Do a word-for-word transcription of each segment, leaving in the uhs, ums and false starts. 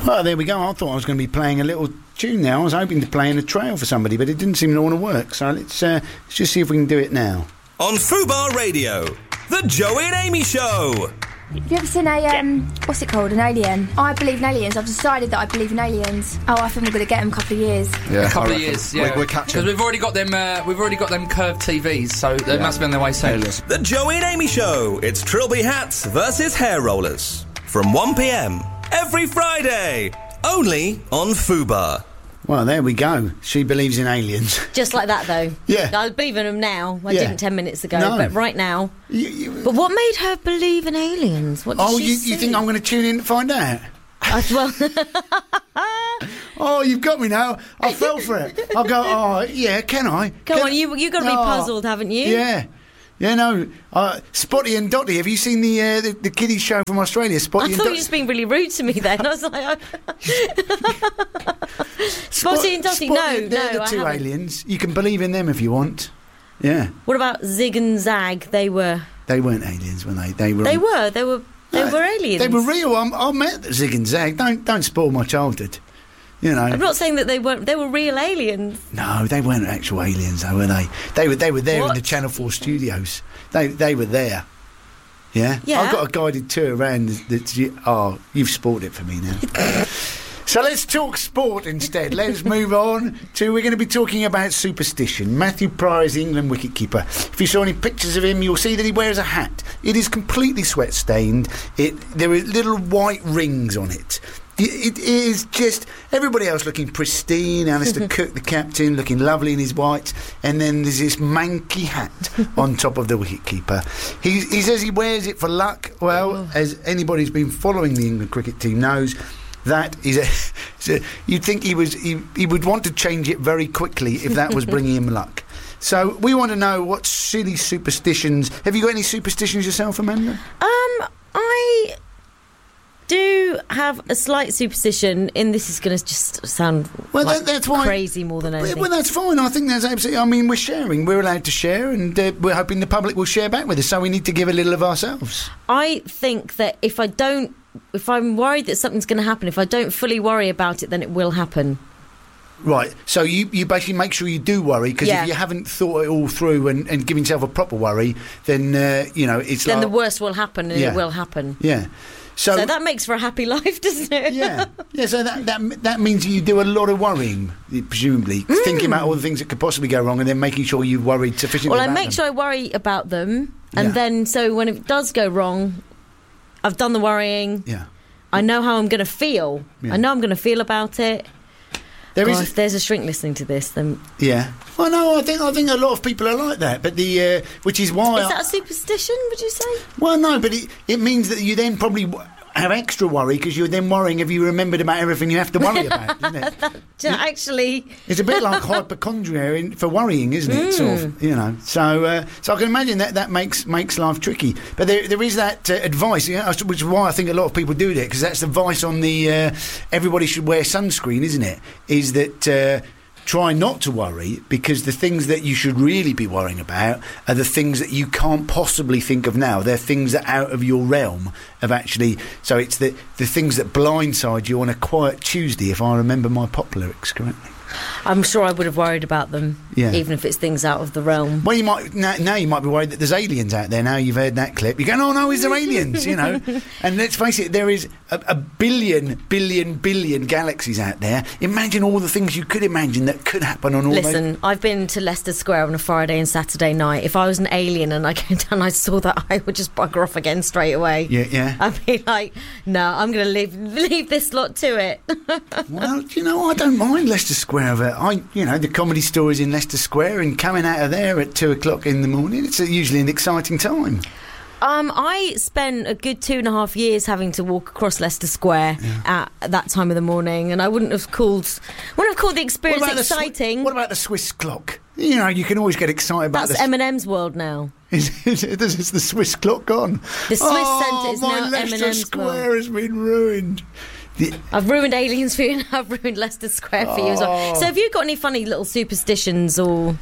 Well, there we go. I thought I was going to be playing a little tune now. I was hoping to play in a trail for somebody, but it didn't seem to want to work. So let's, uh, let's just see if we can do it now. On Fubar Radio, The Joey and Amy Show. Have you ever seen a, um, what's it called, an alien? I believe in aliens. I've decided that I believe in aliens. Oh, I think we're going to get them a couple of years. Yeah, a couple of years, yeah. We're, we're catching. Because we've already got them, uh, we've already got them curved T Vs, so they yeah. must be on their way soon. The Joey and Amy Show. It's Trilby hats versus hair rollers. From one p m every Friday. Only on Fubar. Well, there we go. She believes in aliens. Just like that, though. Yeah. I believe in them now. I yeah. didn't ten minutes ago, no. but right now. You, you, but what made her believe in aliens? What did oh, she you, see? you think I'm going to tune in to find out? Uh, well... Oh, you've got me now. I fell for it. I'll go, oh, yeah, can I? Come can on, you, you've got to be oh, puzzled, haven't you? Yeah. Yeah, no. Uh, Spotty and Dotty, have you seen the uh, the, the kiddies show from Australia? Spotty I and thought Dotty. you were just being really rude to me then. I was like... Spotty and Dotty, no, Spotty, they're no, the I two haven't. aliens. You can believe in them if you want. Yeah. What about Zig and Zag? They were... They weren't aliens, were they? They were... They were. They were They no, were aliens. They were real. I, I met Zig and Zag. Don't, don't spoil my childhood. You know. I'm not saying that they weren't. They were real aliens. No, they weren't actual aliens, though, were they? They were. They were there what? in the Channel Four studios. They. They were there. Yeah. Yeah. I've got a guided tour around. The, the, oh, you've spoiled it for me now. So let's talk sport instead. Let's move on to. We're going to be talking about superstition. Matthew Pryor is the England wicketkeeper. If you saw any pictures of him, you'll see that he wears a hat. It is completely sweat stained. It. There are little white rings on it. It is just everybody else looking pristine. Alistair Cook, the captain, looking lovely in his white, and then there's this manky hat on top of the wicketkeeper. He, he says he wears it for luck. Well, oh. as anybody who's been following the England cricket team knows, that is a, a you'd think he was he, he would want to change it very quickly if that was bringing him luck. So we want to know what silly superstitions. Have you got any superstitions yourself, Amanda? Um, I. do have a slight superstition, and this is going to just sound well, like that, that's why, crazy more than anything. Well, that's fine. I think that's absolutely... I mean, we're sharing. We're allowed to share, and uh, we're hoping the public will share back with us, so we need to give a little of ourselves. I think that if I don't... If I'm worried that something's going to happen, if I don't fully worry about it, then it will happen. Right, so you, you basically make sure you do worry, because yeah. if you haven't thought it all through and, and given yourself a proper worry, then, uh, you know, it's then like... the worst will happen, and yeah. it will happen. Yeah. So, so that makes for a happy life, doesn't it? Yeah, yeah. So that that that means you do a lot of worrying, presumably, mm. thinking about all the things that could possibly go wrong, and then making sure you've worried sufficiently. Well, I about make them. sure I worry about them, and yeah. then so when it does go wrong, I've done the worrying. Yeah, I know how I'm going to feel. Yeah. I know I'm going to feel about it. There God, is a, if there's a shrink listening to this, then yeah. Well, no, I think I think a lot of people are like that, but the uh, which is why is I, that a superstition? Would you say? Well, no, but it it means that you then probably have extra worry because you're then worrying if you remembered about everything you have to worry about, isn't it? that, actually, it's a bit like hypochondria in, for worrying, isn't it? Mm. Sort of, you know. So, uh, so I can imagine that that makes makes life tricky. But there there is that uh, advice, you know, which is why I think a lot of people do it, because that's advice on the uh, everybody should wear sunscreen, isn't it? Is that uh, try not to worry, because the things that you should really be worrying about are the things that you can't possibly think of now. They're things that are out of your realm of actually. So it's the the things that blindside you on a quiet Tuesday, if I remember my pop lyrics correctly. I'm sure I would have worried about them, yeah. even if it's things out of the realm. Well, you might now, now you might be worried that there's aliens out there. Now you've heard that clip, you're going, "Oh no, is there aliens?" You know. And let's face it, there is a, a billion, billion, billion galaxies out there. Imagine all the things you could imagine that could happen on all. Listen, those... I've been to Leicester Square on a Friday and Saturday night. If I was an alien and I came down, and I saw that, I would just bugger off again straight away. Yeah, yeah. I'd be like, "No, I'm going to leave leave this lot to it." Well, you know, I don't mind Leicester Square. Of it, I. You know, the Comedy Store is in Leicester Square, and coming out of there at two o'clock in the morning, it's a, usually an exciting time. Um, I spent a good two and a half years having to walk across Leicester Square yeah. at that time of the morning, and I wouldn't have called, wouldn't have called the experience what exciting. The, what about the Swiss clock? You know, you can always get excited about. That's Eminem's world now. Is, is, is, is the Swiss clock gone? The Swiss oh, Centre is my now Leicester Eminem's Square world. has been ruined. The, I've ruined aliens for you, and I've ruined Leicester Square for oh. you as well. So have you got any funny little superstitions or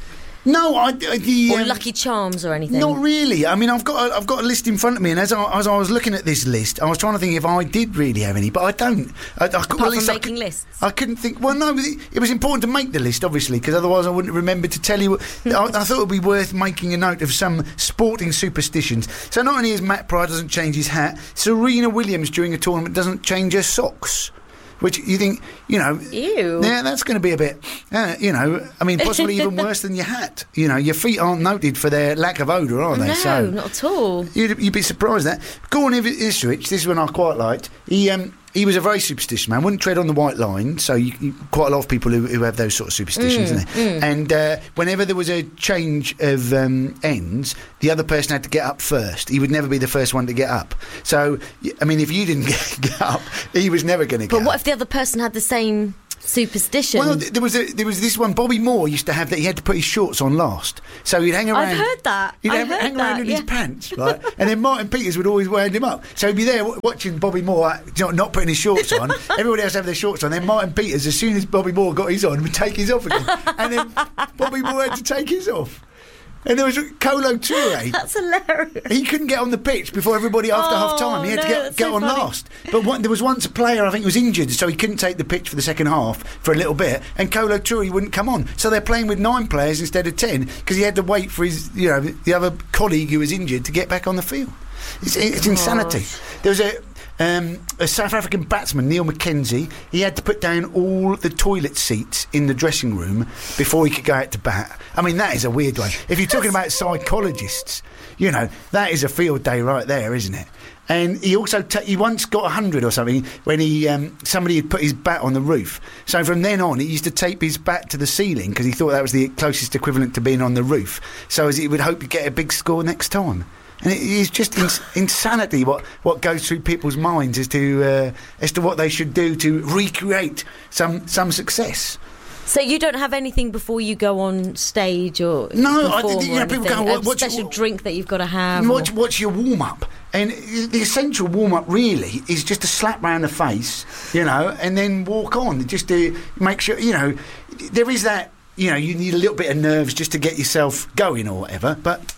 No, I, the or um, Lucky Charms or anything? Not really. I mean, I've got a, I've got a list in front of me, and as I, as I was looking at this list, I was trying to think if I did really have any, but I don't. I, I, Apart well, from least I making could, lists. I couldn't think. Well, no, it, it was important to make the list, obviously, because otherwise I wouldn't remember to tell you. I, I thought it would be worth making a note of some sporting superstitions. So not only is Matt Pryor doesn't change his hat, Serena Williams during a tournament doesn't change her socks. Which you think, you know... Ew. Yeah, that's going to be a bit, uh, you know, I mean, possibly even worse than your hat. You know, your feet aren't noted for their lack of odour, are they? No, so not at all. You'd, you'd be surprised at that. Gordon Ivanovic, this is one I quite liked. He um, he was a very superstitious man, wouldn't tread on the white line, so you, you, quite a lot of people who, who have those sort of superstitions, Mm, isn't there? mm. And uh, whenever there was a change of um, ends, the other person had to get up first. He would never be the first one to get up. So, y- I mean, if you didn't get, get up, he was never going to get But up. what if the other person had the same superstition? Well, th- there was a, there was this one. Bobby Moore used to have that. He had to put his shorts on last, so he'd hang around. I've heard that. He'd I've hang, heard hang that, around in yeah. his pants, right? And then Martin Peters would always wind him up. So he'd be there w- watching Bobby Moore uh, not, not putting his shorts on. Everybody else have their shorts on. Then Martin Peters, as soon as Bobby Moore got his on, would take his off again. And then Bobby Moore had to take his off. And there was Kolo Touré. That's hilarious. He couldn't get on the pitch before everybody after Oh, half time. He had no, to get, that's get so on funny. last. But one, there was once a player, I think, was injured, so he couldn't take the pitch for the second half for a little bit. And Kolo Touré wouldn't come on, so they're playing with nine players instead of ten because he had to wait for his, you know, the other colleague who was injured to get back on the field. It's, it's insanity. There was a. Um, a South African batsman, Neil McKenzie, he had to put down all the toilet seats in the dressing room before he could go out to bat. I mean, that is a weird one. If you're talking about psychologists, you know, that is a field day right there, isn't it? And he also ta- he once got a hundred or something when he um, somebody had put his bat on the roof. So from then on, he used to tape his bat to the ceiling because he thought that was the closest equivalent to being on the roof. So as he would hope to get a big score next time. And it is just ins- insanity what, what goes through people's minds as to uh, as to what they should do to recreate some some success. So you don't have anything before you go on stage or No, I perform think, you or know, people anything? go, what- a what's your- special drink that you've got to have. What's, or- what's your warm up? And the essential warm up really is just a slap round the face, you know, and then walk on. Just to make sure, you know, there is that, you know, you need a little bit of nerves just to get yourself going or whatever, but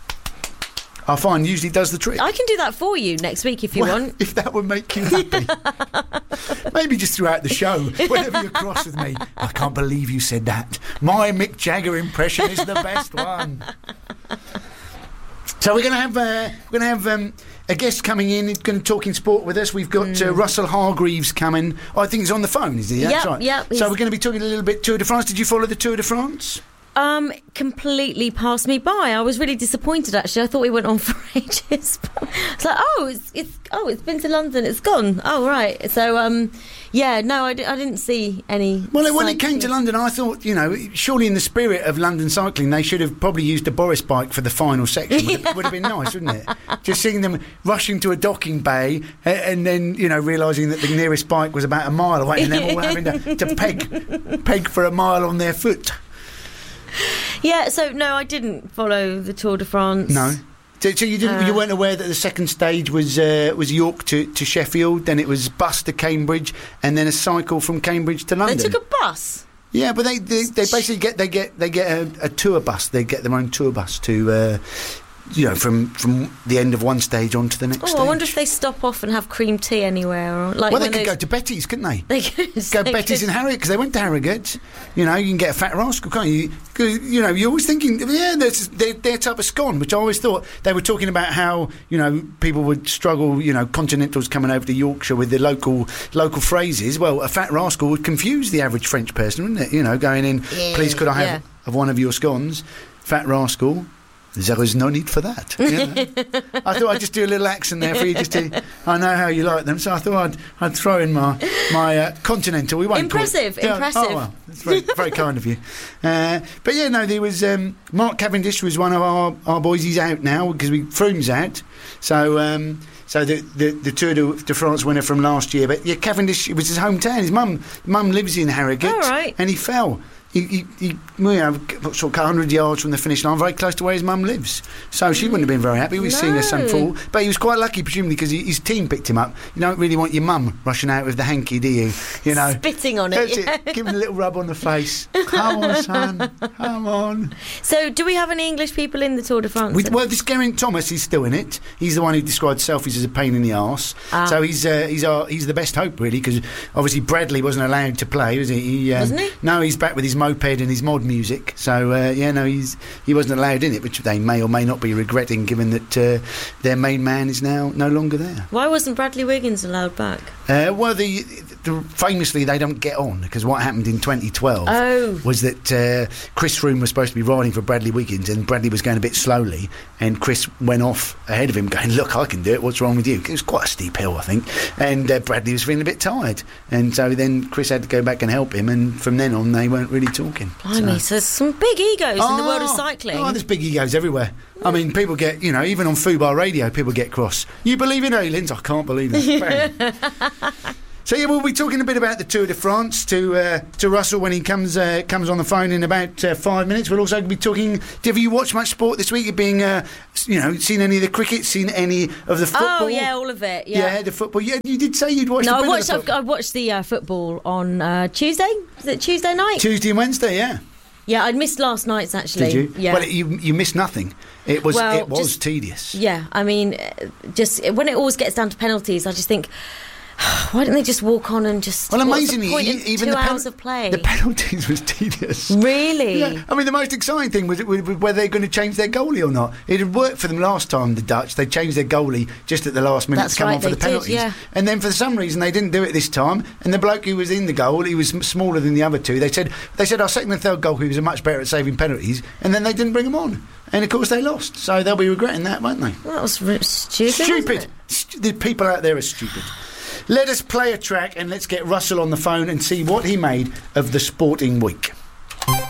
I find usually does the trick. I can do that for you next week if you Well, want. if that would make you happy. Maybe just throughout the show, whenever you're cross with me. I can't believe you said that. My Mick Jagger impression is the best one. So we're going to have uh, we're going to have um, a guest coming in. He's going to talk in sport with us. We've got uh, Russell Hargreaves coming. Oh, I think he's on the phone, is he? That's Yep, right. yep, So he's- we're going to be talking a little bit Tour de France. Did you follow the Tour de France? Um, completely passed me by. I was really disappointed. Actually, I thought we went on for ages. It's like, oh, it's it's oh, it's been to London. It's gone. Oh, right. So, um, yeah, no, I, di- I didn't see any. Well, when it came to sightseeing. London, I thought, you know, surely in the spirit of London cycling, they should have probably used a Boris bike for the final section. Would, have, would have been nice, wouldn't it? Just seeing them rushing to a docking bay uh, and then, you know, realising that the nearest bike was about a mile away and them all having to, to peg, peg for a mile on their foot. Yeah, so no, I didn't follow the Tour de France. No. So, so you didn't, Uh, you weren't aware that the second stage was uh, was York to, to Sheffield, then it was bus to Cambridge, and then a cycle from Cambridge to They London. took a bus. Yeah, but they, they they basically get they get they get a, a tour bus. They get their own tour bus to, uh, you know, from from the end of one stage on to the next. Oh, stage. I wonder if they stop off and have cream tea anywhere. Or, like Well, they when could those- go to Betty's, couldn't they? They could Go they Betty's could- in Harrogate because they went to Harrogate. You know, you can get a fat rascal, can't you? 'Cause, you know, you're always thinking, yeah, there's their, their type of scone, which I always thought they were talking about how, you know, people would struggle, you know, continentals coming over to Yorkshire with the local local phrases. Well, a fat rascal would confuse the average French person, wouldn't it? You know, going in, Yeah, please could I have yeah. of one of your scones? Fat rascal. There is no need for that. You know? I thought I'd just do a little accent there for you, just to. I know how you like them, so I thought I'd, I'd throw in my my uh, continental. We won't call it- Impressive, Yeah, impressive. Oh well, that's very very kind of you. Uh, but yeah, no, there was um, Mark Cavendish was one of our, our boys. He's out now because we Froome's out. So. Um, So the, the the Tour de, de France winner from last year, but yeah, Cavendish, it was his hometown. His mum mum lives in Harrogate, All right. and he fell he, he, he you know, sort of one hundred yards from the finish line, very close to where his mum lives. So she wouldn't have been very happy with No. seeing her son fall. But he was quite lucky, presumably, because his team picked him up. You don't really want your mum rushing out with the hanky, do you? You know, Spitting on it. That's yeah. it. Give him a little rub on the face. Come on, son. Come on. So, do we have any English people in the Tour de France? We, well, this Geraint Thomas is still in it. He's the one who described selfies as a pain in the arse. Ah. So he's uh, he's our, he's the best hope, really, because obviously Bradley wasn't allowed to play, was he? he um, Wasn't he? No, he's back with his moped and his mod music. So uh, yeah, no, he's he wasn't allowed in it, which they may or may not be regretting, given that uh, their main man is now no longer there. Why wasn't Bradley Wiggins allowed back? Uh, well, the, the famously they don't get on, because what happened in twenty twelve Oh. was that uh, Chris Froome was supposed to be riding for Bradley Wiggins, and Bradley was going a bit slowly, and Chris went off ahead of him, going, "Look, I can do it. What's wrong with you?" It was quite a steep hill, I think, and uh, Bradley was feeling a bit tired, and so then Chris had to go back and help him, and from then on they weren't really talking. Blimey, so there's some big egos in the world of cycling. Oh, there's big egos everywhere. I mean, people get, you know, even on Fubar Radio, people get cross. You believe in aliens? I can't believe that. So yeah, we'll be talking a bit about the Tour de France to uh, to Russell when he comes uh, comes on the phone in about uh, five minutes. We'll also be talking. Have you watched much sport this week? Being, uh, you know, seen any of the cricket? Seen any of the football? Oh yeah, all of it. Yeah, Yeah, the football. Yeah, you did say you'd watched. No, a I bit watched. Of I've, the I watched the uh, football on uh, Tuesday. Is it Tuesday night? Tuesday and Wednesday. Yeah. Yeah, I'd missed last night's actually. Did you? Yeah. Well, you you missed nothing. It was Well, it was just- tedious. Yeah, I mean, uh, just when it always gets down to penalties, I just think, why don't they just walk on and just? Well, what's the amazingly, point e- in even two the pen- hours of play. the penalties was tedious. Really? Yeah, I mean, the most exciting thing was, was whether they're going to change their goalie or not. It had worked for them last time, the Dutch. They changed their goalie just at the last minute That's to come right, on for they the penalties. did, yeah. And then for some reason they didn't do it this time. And the bloke who was in the goal, he was m- smaller than the other two. They said they said our second and third goalkeepers are much better at saving penalties. And then they didn't bring them on. And of course they lost. So they'll be regretting that, won't they? That was r- stupid. wasn't Stupid. it? St- the people out there are stupid. Let us play a track and let's get Russell on the phone and see what he made of the sporting week.